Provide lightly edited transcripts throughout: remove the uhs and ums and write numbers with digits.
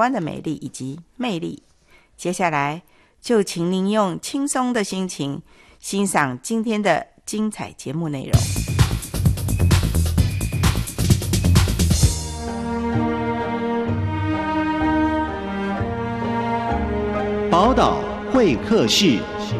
湾的美丽以及魅力。接下来就请您用轻松的心情欣赏今天的精彩节目内容。 宝岛会客室，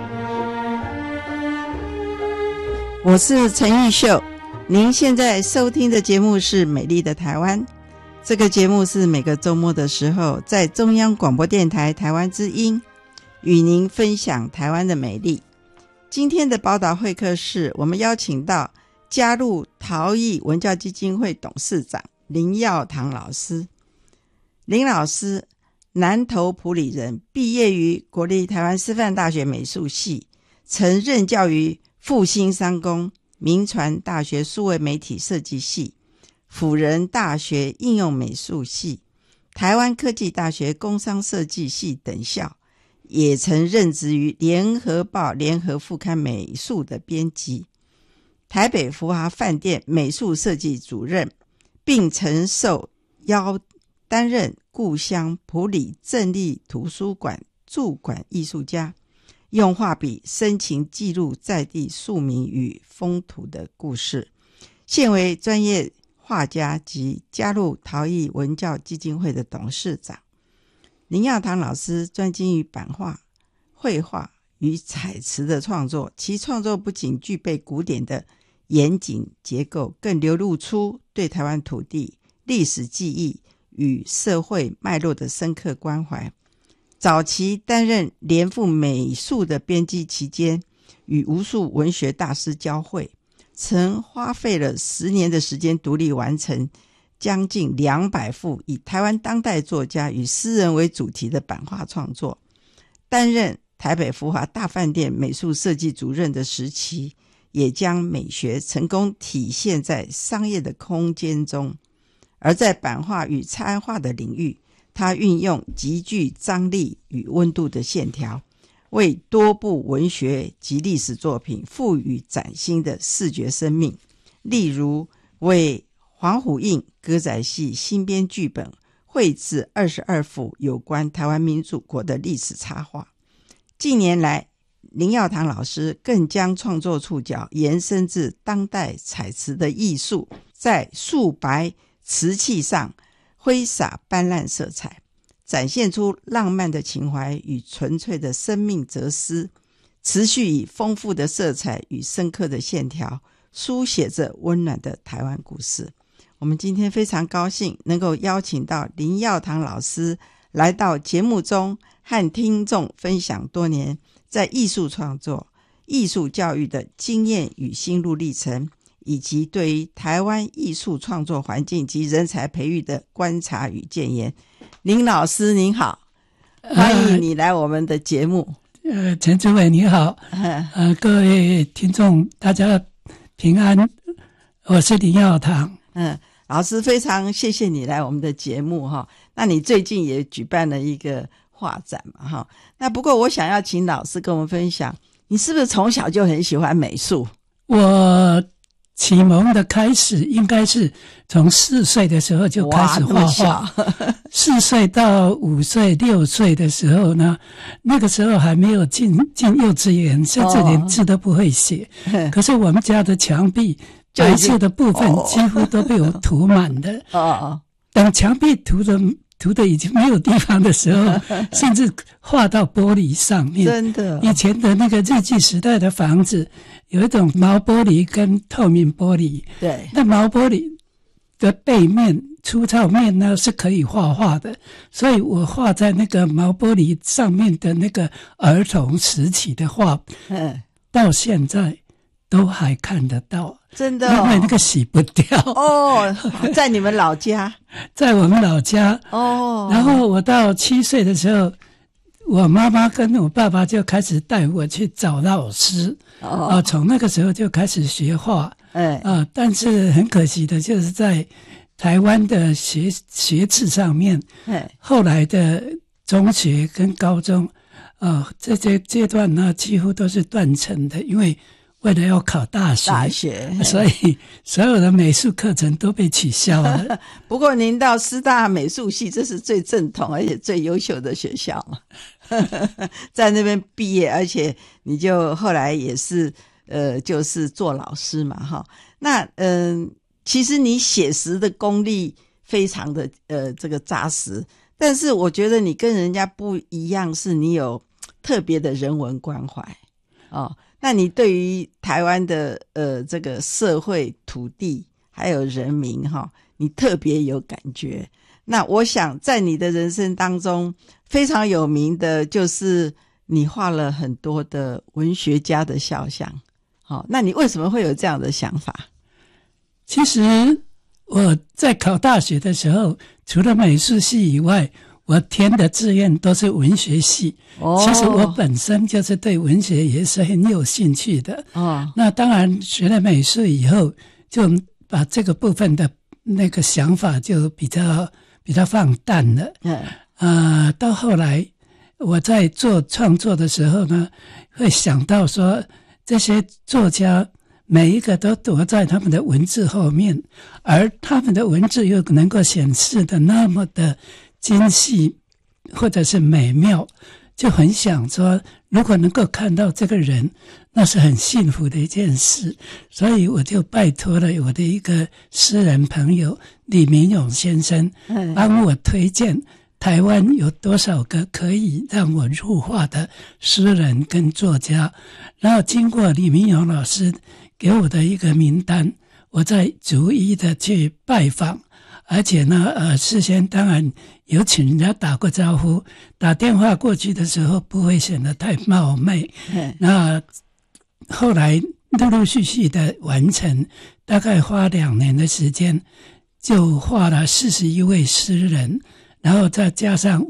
我是陈玉秀，您现在收听的节目是美丽的台湾。这个节目是每个周末的时候在中央广播电台台湾之音与您分享台湾的美丽。今天的宝岛会客室，我们邀请到加入陶艺文教基金会董事长林耀堂老师。林老师南投埔里人，毕业于国立台湾师范大学美术系，曾任教于复兴商工、铭传大学数位媒体设计系、辅仁大学应用美术系、台湾科技大学工商设计系等校，也曾任职于联合报联合副刊美术的编辑，台北福华饭店美术设计主任，并曾受邀担任故乡埔里镇立图书馆驻馆艺术家，用画笔深情记录在地庶民与风土的故事。现为专业画家及加入陶艺文教基金会的董事长。林耀堂老师专精于版画、绘画与彩瓷的创作，其创作不仅具备古典的严谨结构，更流露出对台湾土地、历史记忆与社会脉络的深刻关怀。早期担任联副美术的编辑期间，与无数文学大师交汇，曾花费了10年的时间独立完成将近200幅以台湾当代作家与诗人为主题的版画创作。担任台北福华大饭店美术设计主任的时期，也将美学成功体现在商业的空间中。而在版画与插画的领域，他运用极具张力与温度的线条，为多部文学及历史作品赋予崭新的视觉生命。例如为黄虎印歌仔戏新编剧本绘制22幅有关台湾民主国的历史插画。近年来，林耀堂老师更将创作触角延伸至当代彩瓷的艺术，在素白瓷器上挥洒斑斓色彩，展现出浪漫的情怀与纯粹的生命哲思，持续以丰富的色彩与深刻的线条书写着温暖的台湾故事。我们今天非常高兴能够邀请到林耀堂老师来到节目中，和听众分享多年在艺术创作、艺术教育的经验与心路历程，以及对于台湾艺术创作环境及人才培育的观察与建言。林老师您好，欢迎你来我们的节目。 陈主委你好，各位听众大家平安，我是林耀堂。 老师非常谢谢你来我们的节目哈。那你最近也举办了一个画展嘛哈。那不过我想要请老师跟我们分享，你是不是从小就很喜欢美术？ 我启蒙的开始应该是从4岁的时候就开始画画，4岁到5岁、6岁的时候呢，那个时候还没有进幼稚园，甚至连字都不会写。可是我们家的墙壁白色的部分几乎都被我涂满的。等墙壁涂的已经没有地方的时候，甚至画到玻璃上面。 真的， 以前的那个日据时代的房子，有一种毛玻璃跟透明玻璃。 对， 那毛玻璃的背面、粗糙面呢是可以画画的，所以我画在那个毛玻璃上面的那个儿童时期的画，到现在都还看得到。 真的因为那个洗不掉。 在你们老家？ 在我们老家。然后我到7岁的时候，我妈妈跟我爸爸就开始带我去找老师。从那个时候就开始学画。但是很可惜的就是在台湾的学制上面，后来的中学跟高中这些阶段呢几乎都是断层的，因为为了要考大学，所以所有的美术课程都被取消了。 不过您到师大美术系，这是最正统而且最优秀的学校嘛，在那边毕业，而且你就后来也是就是做老师嘛哈。那其实你写实的功力非常的这个扎实，但是我觉得你跟人家不一样，是你有特别的人文关怀哦。那你对于台湾的这个社会、土地还有人民哈，你特别有感觉。那我想在你的人生当中非常有名的就是你画了很多的文学家的肖像。好，那你为什么会有这样的想法？ 其实我在考大学的时候，除了美术系以外，我填的志愿都是文学系。其实我本身就是对文学也是很有兴趣的。那当然学了美术以后，就把这个部分的那个想法就比较放淡了。到后来我在做创作的时候呢，会想到说这些作家每一个都躲在他们的文字后面，而他们的文字又能够显示的那么的精细或者是美妙，就很想说如果能够看到这个人，那是很幸福的一件事。所以我就拜托了我的一个诗人朋友李明勇先生，帮我推荐台湾有多少个可以让我入画的诗人跟作家。然后经过李明勇老师给我的一个名单，我再逐一的去拜访，而且呢事先当然有请人家打过招呼，打电话过去的时候不会显得太冒昧。那后来陆陆续续的完成，大概花2年的时间就画了41位诗人，然后再加上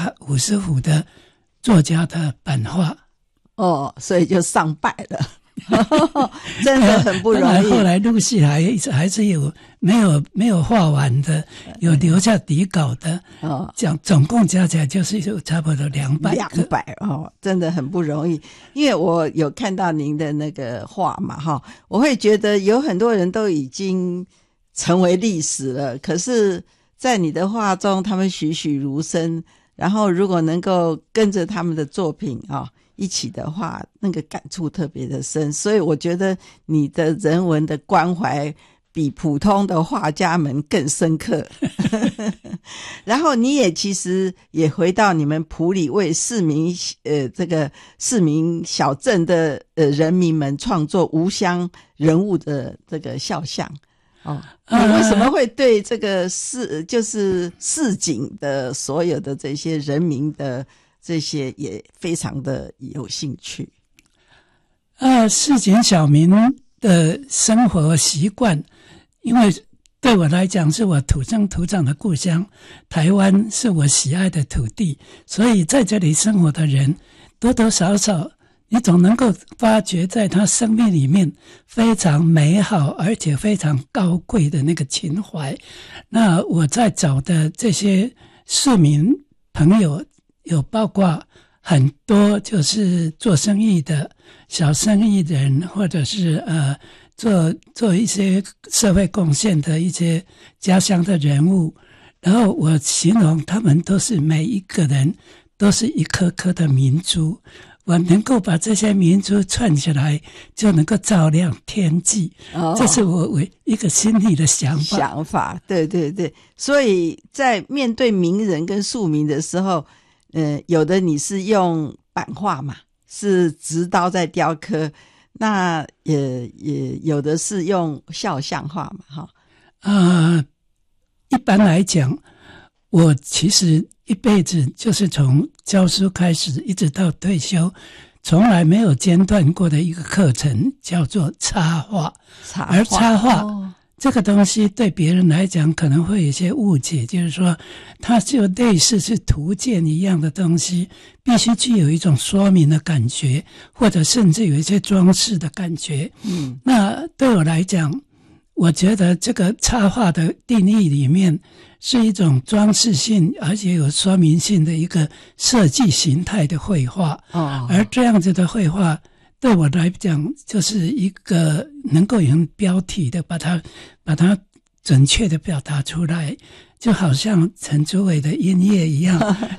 50幅的作家的版画。 所以就上百了。真的很不容易。 后来陆续还是有没有画完的，有留下底稿的。总共加起来就是有差不多200个。 真的很不容易。因为我有看到您的那个画嘛哈，我会觉得有很多人都已经成为历史了，可是在你的画中他们栩栩如生，然后如果能够跟着他们的作品一起的话，那个感触特别的深。所以我觉得你的人文的关怀比普通的画家们更深刻。然后你也其实也回到你们埔里为这个市民小镇的人民们创作无乡人物的这个肖像。你为什么会对这个就是市井的所有的这些人民的这些也非常的有兴趣？ 市井小民的生活习惯，因为对我来讲是我土生土长的故乡，台湾是我喜爱的土地，所以在这里生活的人多多少少你总能够发掘在他生命里面非常美好而且非常高贵的那个情怀。那我在找的这些市民朋友，有包括很多就是做生意的小生意人，或者是做一些社会贡献的一些家乡的人物，然后我形容他们都是每一个人都是一颗颗的明珠，我能够把这些明珠串起来，就能够照亮天际。这是我一个心里的想法。 对对对。所以在面对名人跟庶民的时候，有的你是用版画嘛，是直刀在雕刻，那也有的是用肖像画嘛哈。 一般来讲，我其实一辈子就是从教书开始一直到退休，从来没有间断过的一个课程叫做插画。而插画这个东西对别人来讲可能会有一些误解，就是说它就类似是图鉴一样的东西，必须具有一种说明的感觉，或者甚至有一些装饰的感觉。那对我来讲，我觉得这个插画的定义里面是一种装饰性而且有说明性的一个设计形态的绘画。而这样子的绘画对我来讲就是一个能够用标题的把它准确的表达出来，就好像陈竹伟的音乐一样